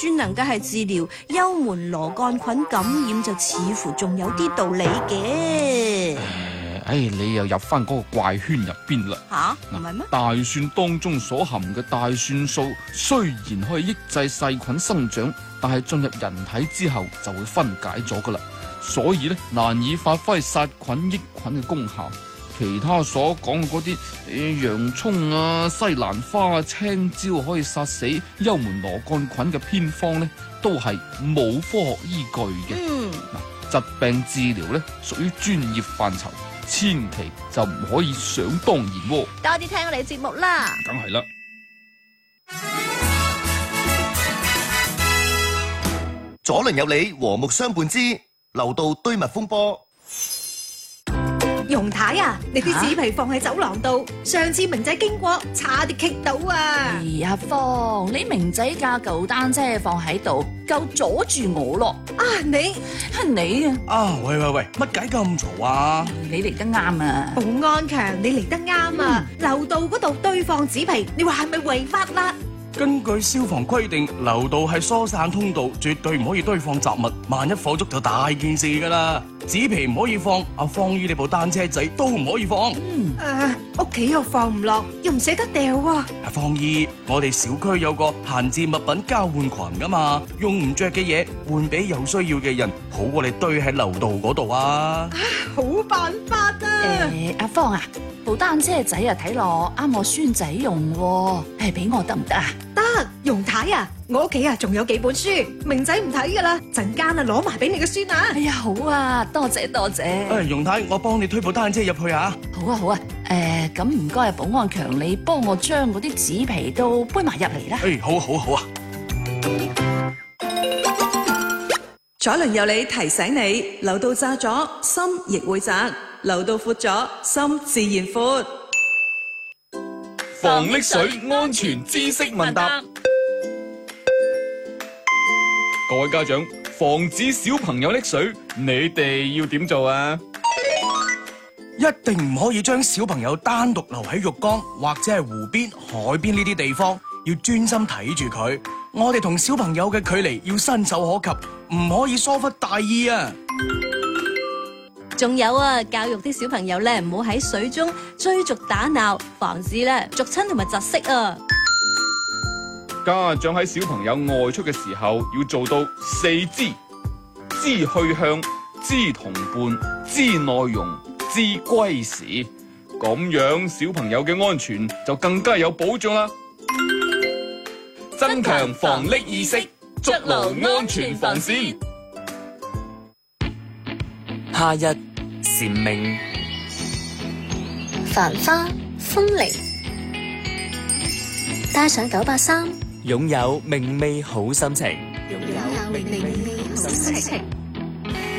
算能夠係治療幽門螺桿菌感染，就似乎仲有啲道理嘅。 你又入翻嗰個怪圈入邊啦。 唔係咩？ 大蒜當中所含嘅大蒜素雖然可以抑制細菌生長，但係進入人體之後就會分解咗噶啦，所以咧難以發揮殺菌抑菌嘅功效。其他所講嘅嗰啲洋蔥啊、西蘭花啊、青椒可以殺死幽門螺桿菌嘅偏方咧，都係冇科學依據嘅。疾病治療咧屬於專業範疇，千祈就唔可以想當然喎。 多啲聽我哋節目啦。 梗係啦。 左鄰右里和睦相伴之樓道堆密風波。 容太啊，你啲紙皮放喺走廊度，上次明仔經過差啲棘到啊！ 阿芳，你明仔架舊單車放喺度，夠阻住我咯。 你喂，乜解咁嘈啊？ 你嚟得啱啊！ 保安強，你嚟得啱啊！樓道嗰度堆放紙皮，你話係咪違法啦？ 根據消防規定，樓道係疏散通道，絕對唔可以堆放雜物，萬一火燭就大件事噶啦。紙皮唔可以放，阿芳姨你部單車仔都唔可以放。 屋企又放唔落，又唔捨得掉喎。 阿芳姨，我哋小區有個閒置物品交換群噶嘛，用唔着嘅嘢換俾有需要嘅人，好過你堆喺樓道嗰度啊！ 好辦法啊！ 阿芳啊，部單車仔啊睇落啱我孫仔用喎，俾我得唔得啊？ 得，容太啊，我屋企啊仲有幾本書，明仔唔睇噶啦，陣間啊攞埋俾你個孫啊！ 哎呀，好啊，多謝。 容太，我幫你推部單車入去啊！ 好啊，咁唔該保安強，你幫我將嗰啲紙皮都搬埋入嚟啦。 好啊。 左鄰右里提醒你，樓道窄咗，心亦會窄；樓道闊咗，心自然闊。 防溺水安全知識問答。各位家長，防止小朋友溺水，你哋要點做啊？ 一定唔可以將小朋友單獨留喺浴缸或者係湖邊、海邊呢啲地方，要專心睇住佢。我哋同小朋友嘅距離要伸手可及，唔可以疏忽大意啊！ 仲有啊，教育啲小朋友咧，唔好喺水中追逐打鬧，防止咧逐親同埋窒息啊！ 家長喺小朋友外出嘅時候，要做到4知：知去向、知同伴、知內容、知歸時。咁樣小朋友嘅安全就更加有保障啦！增強防溺意識，築牢安全防線。 夏日蟬鳴， 繁花風鈴，帶上983， 擁有明媚好心情。 擁有明媚好心情。